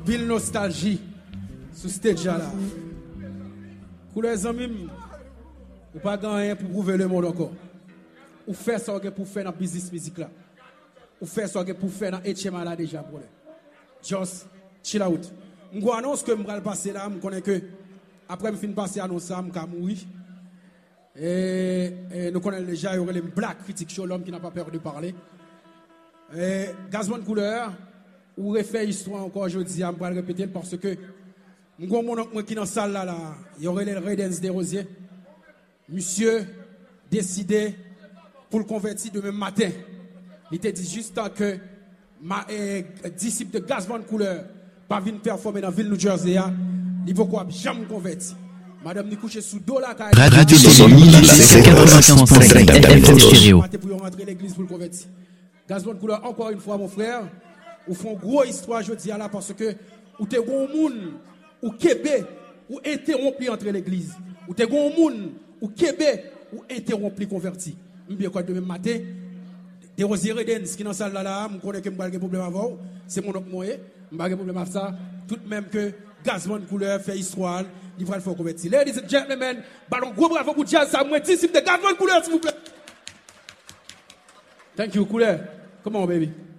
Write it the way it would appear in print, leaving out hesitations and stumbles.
Ville nostalgie sur stage là. Pour les amis, ou pas gagner pour prouver le monde encore. Ou faire ça pour faire dans le business musique là. Ou faire ça pour faire dans HMA là déjà pour just chill out. Je annonce que je vais passer là, je connais que après je finis passer annonce ça, je vais mourir. Et nous connaissons déjà il y aurait les black critiques sur l'homme qui n'a pas peur de parler. Et Gazman Couleur, ou refait histoire encore aujourd'hui, je vais le répéter parce que je suis qui dans la salle là, il y aurait les Raidens des Rosiers. Monsieur décidé pour le convertir demain matin. Il était dit juste que ma disciple de Gazman Couleur pas venir performer dans la ville de New Jersey. Il faut quoi jamais convertir. Madame ni couché sous dos là. Radio Sonomie, 95.5 FM stéréo. Pour rentrer l'église pour le convertir. Gazman Couleur encore une fois mon frère, ou font gros histoire je dis là parce que ou te gon moun ou Québec ou interrompu entre l'église. Ou te gon moun ou Québec ou interrompu converti. Bien quoi demain matin des Rosiers Redens qui dans salle là, me connais que me pas de problème avant, c'est mon ok moyen, me pas de problème avec ça, tout même que Gazman Couleur fait histoire, il va le faire convertir. Ladies and gentlemen, ballon gros bravo pour jazz ça, moi disciple de Gazman Couleur s'il vous plaît. Thank you Couleur. Come on baby.